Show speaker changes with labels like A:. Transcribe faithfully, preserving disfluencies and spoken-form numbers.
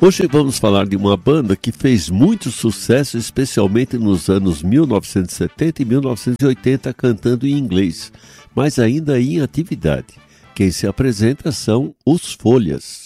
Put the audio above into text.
A: Hoje vamos falar de uma banda que fez muito sucesso, especialmente nos anos mil novecentos e setenta e mil novecentos e oitenta, cantando em inglês, mas ainda em atividade. Quem se apresenta são Os Folhas.